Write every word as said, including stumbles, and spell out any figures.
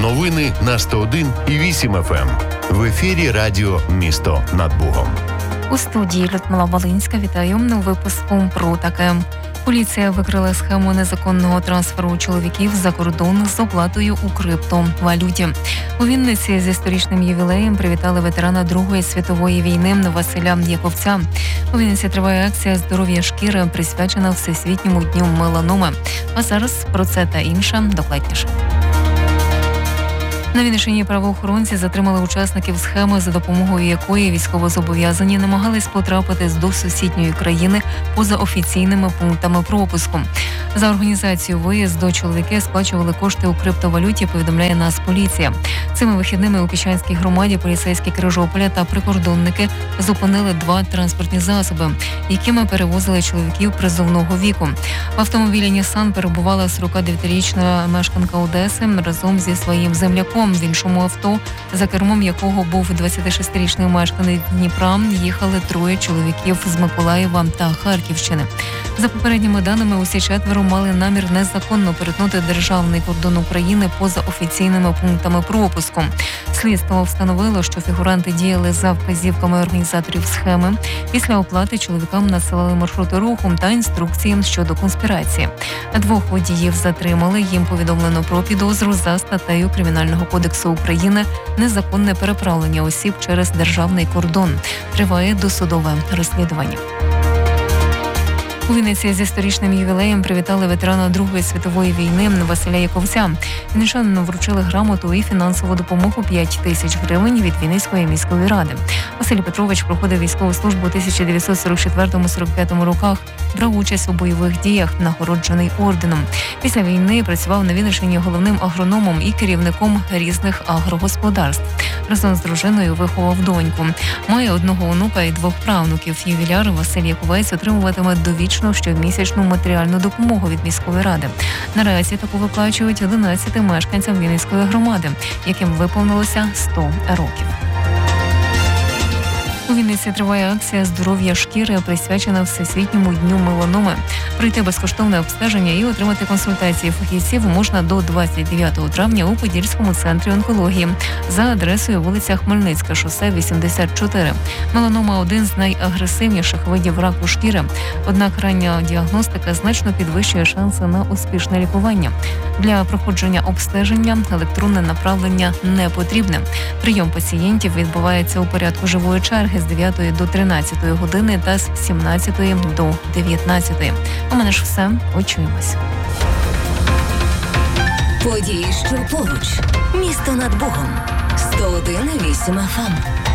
Новини на сто один і вісім еф ем. В ефірі радіо «Місто над Богом». У студії Людмила Волинська. Вітаю у випуску про таке. Поліція викрила схему незаконного трансферу чоловіків за кордон з оплатою у криптовалюті. У Вінниці з історичним ювілеєм привітали ветерана Другої світової війни Василя Яковця. У Вінниці триває акція «Здоров'я шкіри», присвячена Всесвітньому дню меланоми. А зараз про це та інше докладніше. На Вінниччині правоохоронці затримали учасників схеми, за допомогою якої військовозобов'язані намагались потрапити до сусідньої країни поза офіційними пунктами пропуску. За організацію виїзду чоловіки сплачували кошти у криптовалюті, повідомляє нас поліція. Цими вихідними у Піщанській громаді поліцейські Крижополя та прикордонники зупинили два транспортні засоби, якими перевозили чоловіків призовного віку. В автомобілі «Нісан» перебувала сорокадев'ятирічна мешканка Одеси разом зі своїм земляком. В іншому авто, за кермом якого був двадцятишестирічний мешканець Дніпра, їхали троє чоловіків з Миколаєва та Харківщини. За попередніми даними, усі четверо мали намір незаконно перетнути державний кордон України поза офіційними пунктами пропуску. Слідство встановило, що фігуранти діяли за вказівками організаторів схеми. Після оплати чоловікам надсилали маршрути руху та інструкції щодо конспірації. Двох водіїв затримали. Їм повідомлено про підозру за статтею Кримінального кодексу України «Незаконне переправлення осіб через державний кордон». Триває досудове розслідування. У Вінниці з історичним ювілеєм привітали ветерана Другої світової війни Василя Яковця. Вінничанину вручили грамоту і фінансову допомогу п'ять тисяч гривень від Вінницької міської ради. Василь Петрович проходив військову службу у тисяча дев'ятсот сорок четвертому - сорок п'ятому роках, брав участь у бойових діях, нагороджений орденом. Після війни працював на Вінниччині головним агрономом і керівником різних агрогосподарств. Разом з дружиною виховав доньку. Має одного онука і двох правнуків. Ювіляр Василь Яковець отримуватиме довічну щомісячну матеріальну допомогу від міської ради. Наразі таку виплачують одинадцяти мешканцям Вінницької громади, яким виповнилося сто років. У Вінниці триває акція «Здоров'я шкіри», присвячена Всесвітньому дню меланоми. Пройти безкоштовне обстеження і отримати консультації фахівців можна до двадцять дев'ятого травня у Подільському центрі онкології за адресою вулиця Хмельницька, шосе вісімдесят чотири. Меланома – один з найагресивніших видів раку шкіри. Однак рання діагностика значно підвищує шанси на успішне лікування. Для проходження обстеження електронне направлення не потрібне. Прийом пацієнтів відбувається у порядку живої черги з дев'ятої до тринадцятої години та з сімнадцятої до дев'ятнадцятої. У мене ж все. Почуємось. Події, що поруч. Місто над Богом. сто один і вісім еф ем.